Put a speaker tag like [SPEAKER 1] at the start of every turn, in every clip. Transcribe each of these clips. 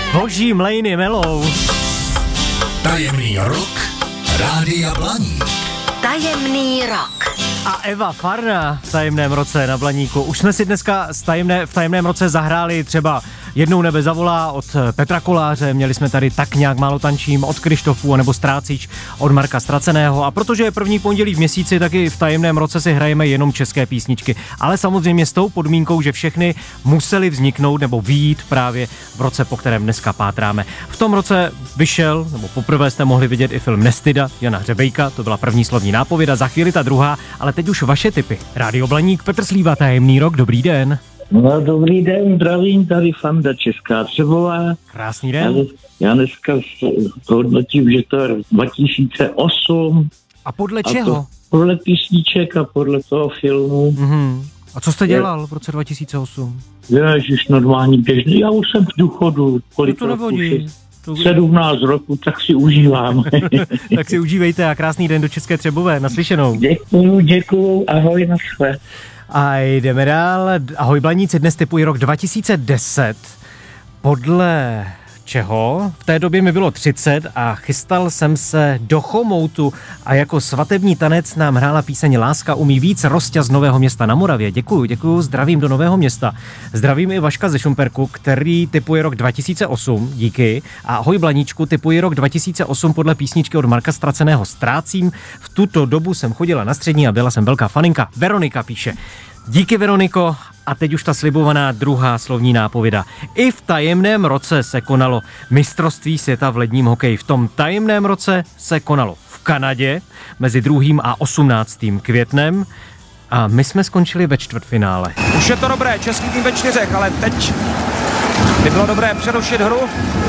[SPEAKER 1] Boží mlejny melou.
[SPEAKER 2] Tajemný rok Rádia Blaník.
[SPEAKER 3] Tajemný rok.
[SPEAKER 1] A Eva Farna v tajemném roce na Blaníku. Už jsme si dneska v tajemném roce zahráli třeba Jednou nebe zavolá od Petra Koláře, měli jsme tady Tak nějak málo tančím od Krištofu, nebo Strácič od Marka Ztraceného. A protože je první pondělí v měsíci, taky v tajemném roce si hrajeme jenom české písničky. Ale samozřejmě s tou podmínkou, že všechny musely vzniknout nebo vyjít právě v roce, po kterém dneska pátráme. V tom roce vyšel, nebo poprvé jste mohli vidět i film Nestyda Jana Hřebejka, to byla první slovní nápověda, za chvíli ta druhá, ale teď už vaše tipy. Rádio Blaník, Petr Slíva, tajemný rok, dobrý den.
[SPEAKER 4] No, dobrý den, zdravím, tady Fanda Česká Třebová.
[SPEAKER 1] Krásný den.
[SPEAKER 4] Já dneska hodnotím, že to je 2008.
[SPEAKER 1] A podle čeho?
[SPEAKER 4] Podle písniček a podle toho filmu.
[SPEAKER 1] Mm-hmm. A co jste dělal v roce 2008?
[SPEAKER 4] Ježiš, normální běžný, já už jsem v důchodu. Kolik
[SPEAKER 1] to nevodí.
[SPEAKER 4] 17 roků, tak si užívám.
[SPEAKER 1] Tak si užívejte a krásný den do České Třebové, naslyšenou.
[SPEAKER 4] Děkuju, ahoj, naschle.
[SPEAKER 1] A jdeme dál. Ahoj Blaníci, dnes tipuji rok 2010. Podle čeho? V té době mi bylo 30 a chystal jsem se do Chomoutu a jako svatební tanec nám hrála píseň Láska umí víc, Rosťa z Nového Města na Moravě. Děkuju, zdravím do Nového Města. Zdravím i Vaška ze Šumperku, který tipuje rok 2008, díky. A ahoj Blaníčku, tipuji rok 2008 podle písničky od Marka Ztraceného Ztrácím. V tuto dobu jsem chodila na střední a byla jsem velká faninka. Veronika píše. Díky Veroniko, a teď už ta slibovaná druhá slovní nápověda. I v tajemném roce se konalo mistrovství světa v ledním hokeji. V tom tajemném roce se konalo v Kanadě mezi 2. a 18. květnem a my jsme skončili ve čtvrtfinále.
[SPEAKER 5] Už je to dobré, český tým ve 4, ale teď by bylo dobré přerušit hru,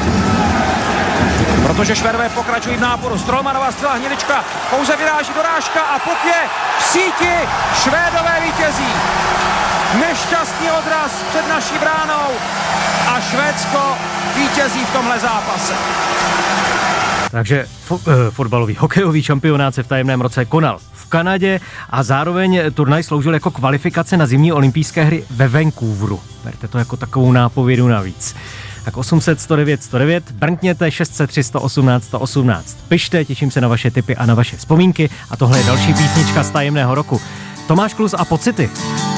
[SPEAKER 5] protože Švédové pokračují v náporu. Strolmanová střela, Hnilička pouze vyráží dorážka a puk je v síti. Švédové vítězí. Nešťastný odraz před naší bránou a Švédsko vítězí v tomhle zápase.
[SPEAKER 1] Takže fotbalový hokejový šampionát se v tajemném roce konal v Kanadě a zároveň turnaj sloužil jako kvalifikace na zimní olympijské hry ve Vancouveru. Berte to jako takovou nápovědu navíc. Tak 800 109 109, brnkněte 603 118 118. Pište, těším se na vaše tipy a na vaše vzpomínky a tohle je další písnička z tajemného roku. Tomáš Klus a Pocity.